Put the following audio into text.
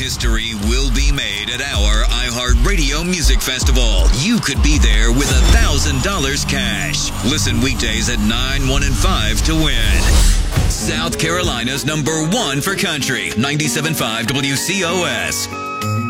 History will be made at our iHeartRadio Music Festival. You could be there with $1,000 cash. Listen weekdays at 9, 1, and 5 to win. South Carolina's #1 for country, 97.5 WCOS.